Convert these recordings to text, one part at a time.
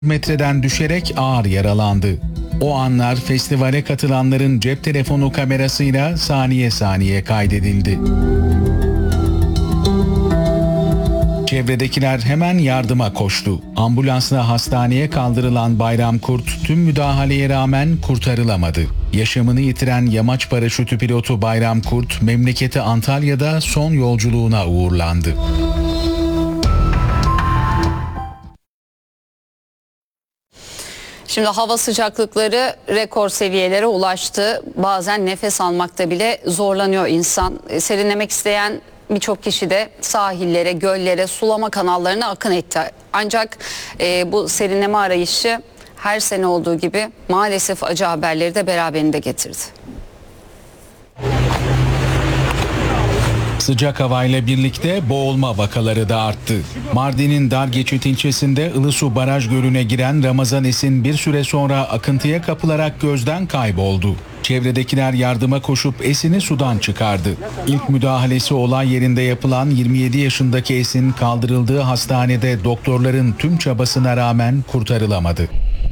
metreden düşerek ağır yaralandı. O anlar festivale katılanların cep telefonu kamerasıyla saniye saniye kaydedildi. Çevredekiler hemen yardıma koştu. Ambulansla hastaneye kaldırılan Bayram Kurt tüm müdahaleye rağmen kurtarılamadı. Yaşamını yitiren yamaç paraşütü pilotu Bayram Kurt memleketi Antalya'da son yolculuğuna uğurlandı. Şimdi hava sıcaklıkları rekor seviyelere ulaştı. Bazen nefes almakta bile zorlanıyor insan. Serinlemek isteyen birçok kişi de sahillere, göllere, sulama kanallarına akın etti. Ancak bu serinleme arayışı her sene olduğu gibi maalesef acı haberleri de beraberinde getirdi. Sıcak havayla birlikte boğulma vakaları da arttı. Mardin'in Dargeçit ilçesinde Ilısu Baraj Gölü'ne giren Ramazan Esin bir süre sonra akıntıya kapılarak gözden kayboldu. Çevredekiler yardıma koşup Esin'i sudan çıkardı. İlk müdahalesi olay yerinde yapılan 27 yaşındaki Esin kaldırıldığı hastanede doktorların tüm çabasına rağmen kurtarılamadı.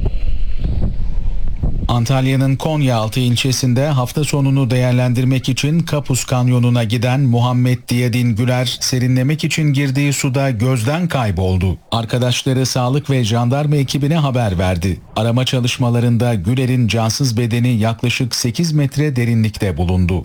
Antalya'nın Konyaaltı ilçesinde hafta sonunu değerlendirmek için Kapus Kanyonu'na giden Muhammed Diyadin Güler serinlemek için girdiği suda gözden kayboldu. Arkadaşları sağlık ve jandarma ekibine haber verdi. Arama çalışmalarında Güler'in cansız bedeni yaklaşık 8 metre derinlikte bulundu.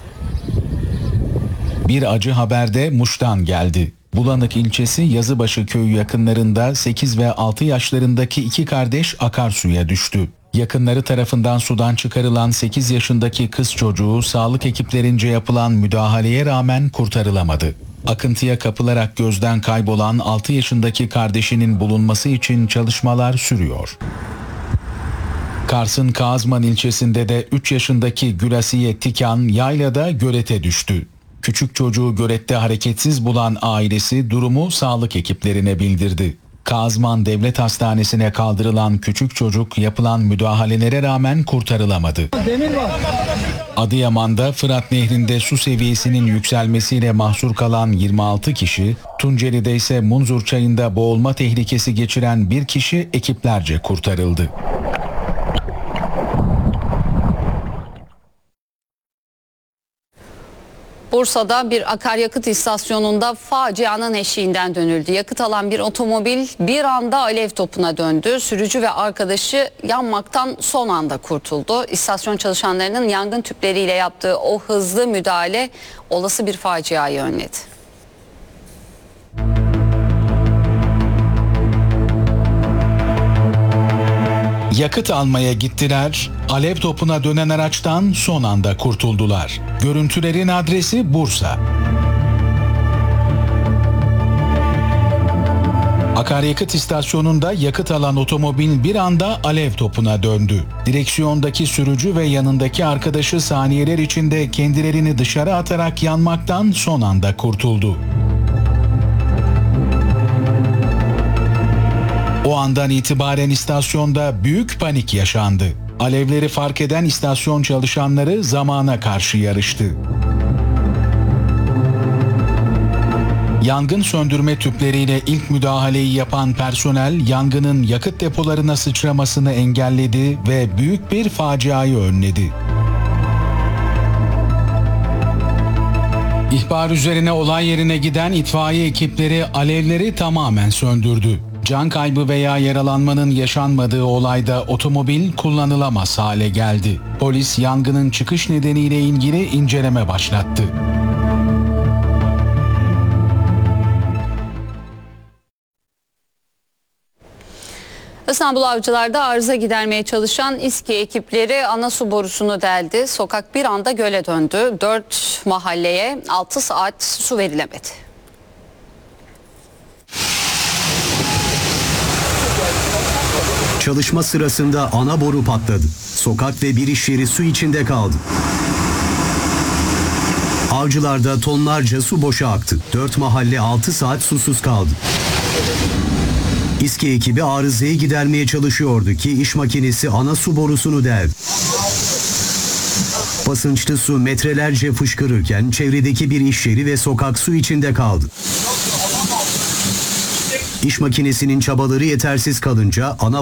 Bir acı haber de Muş'tan geldi. Bulanık ilçesi Yazıbaşı köyü yakınlarında 8 ve 6 yaşlarındaki iki kardeş akarsuya düştü. Yakınları tarafından sudan çıkarılan 8 yaşındaki kız çocuğu sağlık ekiplerince yapılan müdahaleye rağmen kurtarılamadı. Akıntıya kapılarak gözden kaybolan 6 yaşındaki kardeşinin bulunması için çalışmalar sürüyor. Kars'ın Kazman ilçesinde de 3 yaşındaki Gülasiye Tikan yaylada gölete düştü. Küçük çocuğu gölette hareketsiz bulan ailesi durumu sağlık ekiplerine bildirdi. Kazman Devlet Hastanesi'ne kaldırılan küçük çocuk yapılan müdahalelere rağmen kurtarılamadı. Adıyaman'da Fırat Nehri'nde su seviyesinin yükselmesiyle mahsur kalan 26 kişi, Tunceli'de ise Munzur Çayı'nda boğulma tehlikesi geçiren bir kişi ekiplerce kurtarıldı. Bursa'da bir akaryakıt istasyonunda facianın eşiğinden dönüldü. Yakıt alan bir otomobil bir anda alev topuna döndü. Sürücü ve arkadaşı yanmaktan son anda kurtuldu. İstasyon çalışanlarının yangın tüpleriyle yaptığı o hızlı müdahale olası bir faciayı önledi. Yakıt almaya gittiler, alev topuna dönen araçtan son anda kurtuldular. Görüntülerin adresi Bursa. Akaryakıt istasyonunda yakıt alan otomobil bir anda alev topuna döndü. Direksiyondaki sürücü ve yanındaki arkadaşı saniyeler içinde kendilerini dışarı atarak yanmaktan son anda kurtuldu. O andan itibaren istasyonda büyük panik yaşandı. Alevleri fark eden istasyon çalışanları zamana karşı yarıştı. Yangın söndürme tüpleriyle ilk müdahaleyi yapan personel yangının yakıt depolarına sıçramasını engelledi ve büyük bir faciayı önledi. İhbar üzerine olay yerine giden itfaiye ekipleri alevleri tamamen söndürdü. Can kaybı veya yaralanmanın yaşanmadığı olayda otomobil kullanılamaz hale geldi. Polis yangının çıkış nedeniyle ilgili inceleme başlattı. İstanbul Avcılar'da arıza gidermeye çalışan İSKİ ekipleri ana su borusunu deldi. Sokak bir anda göle döndü. 4 mahalleye 6 saat su verilemedi. Çalışma sırasında ana boru patladı. Sokak ve bir iş yeri su içinde kaldı. Avcılar'da tonlarca su boşa aktı. 4 mahalle 6 saat susuz kaldı. İSKİ ekibi arızayı gidermeye çalışıyordu ki iş makinesi ana su borusunu deldi. Basınçlı su metrelerce fışkırırken çevredeki bir iş yeri ve sokak su içinde kaldı. İş makinesinin çabaları yetersiz kalınca ana